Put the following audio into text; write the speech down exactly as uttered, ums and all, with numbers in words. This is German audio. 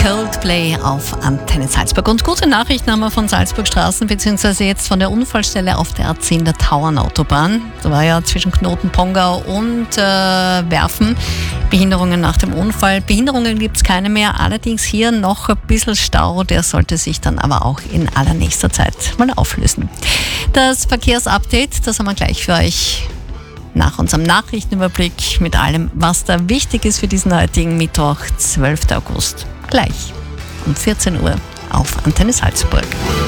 Coldplay auf Antenne Salzburg. Und gute Nachrichten haben wir von Salzburg Straßen, beziehungsweise jetzt von der Unfallstelle auf der A zehn der Tauernautobahn. Da war ja zwischen Knoten Pongau und äh, Werfen Behinderungen nach dem Unfall. Behinderungen gibt es keine mehr, allerdings hier noch ein bisschen Stau. Der sollte sich dann aber auch in allernächster Zeit mal auflösen. Das Verkehrsupdate, das haben wir gleich für euch nach unserem Nachrichtenüberblick mit allem, was da wichtig ist für diesen heutigen Mittwoch, zwölften August. Gleich um vierzehn Uhr auf Antenne Salzburg.